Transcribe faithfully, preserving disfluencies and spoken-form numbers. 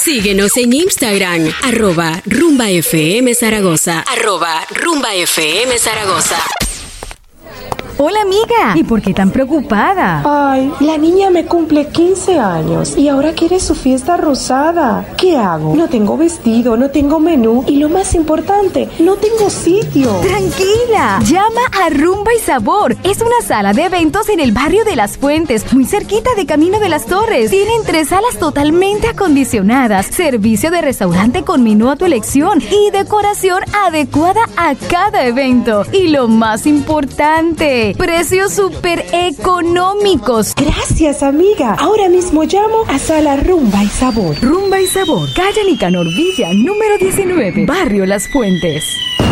Síguenos en Instagram, arroba Rumba F M Zaragoza, arroba Rumba F M Zaragoza. Hola, amiga. ¿Y por qué tan preocupada? Ay, la niña me cumple quince años y ahora quiere su fiesta rosada. ¿Qué hago? No tengo vestido, no tengo menú y lo más importante, no tengo sitio. Tranquila, llama a Rumba y Sabor. Es una sala de eventos en el barrio de Las Fuentes, muy cerquita de Camino de las Torres. Tienen tres salas totalmente acondicionadas, servicio de restaurante con menú a tu elección y decoración adecuada a cada evento. Y lo más importante, precios súper económicos. Gracias, amiga. Ahora mismo llamo a Sala Rumba y Sabor. Rumba y Sabor, calle Nicanor Villa, número diecinueve, barrio Las Fuentes.